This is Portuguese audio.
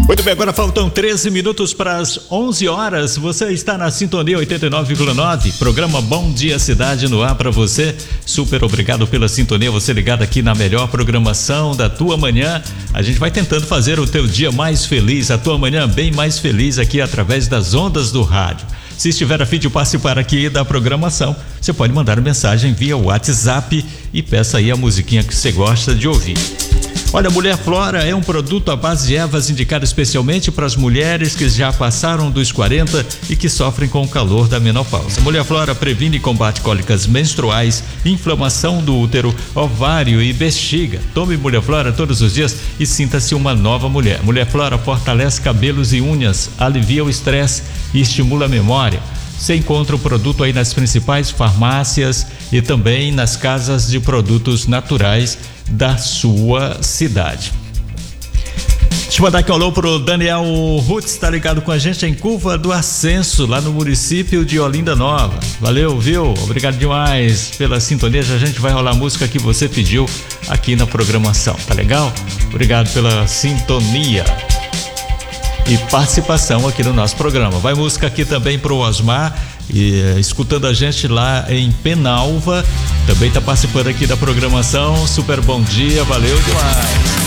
Muito bem, agora faltam 13 minutos para as 11 horas. Você está na Sintonia 89,9. Programa Bom Dia Cidade no ar para você. Super obrigado pela sintonia. Você ligado aqui na melhor programação da tua manhã. A gente vai tentando fazer o teu dia mais feliz, a tua manhã bem mais feliz aqui através das ondas do rádio. Se estiver a fim de participar aqui da programação, você pode mandar mensagem via WhatsApp e peça aí a musiquinha que você gosta de ouvir. Olha, Mulher Flora é um produto à base de ervas indicado especialmente para as mulheres que já passaram dos 40 e que sofrem com o calor da menopausa. Mulher Flora previne e combate cólicas menstruais, inflamação do útero, ovário e bexiga. Tome Mulher Flora todos os dias e sinta-se uma nova mulher. Mulher Flora fortalece cabelos e unhas, alivia o estresse e estimula a memória. Você encontra o produto aí nas principais farmácias e também nas casas de produtos naturais da sua cidade. Deixa eu mandar aqui um alô pro Daniel Rutz, tá ligado com a gente em Curva do Ascenso, lá no município de Olinda Nova. Valeu, viu? Obrigado demais pela sintonia. Já a gente vai rolar a música que você pediu aqui na programação, tá legal? Obrigado pela sintonia e participação aqui no nosso programa. Vai música aqui também pro Osmar, escutando a gente lá em Penalva, também tá participando aqui da programação. Super bom dia, valeu demais.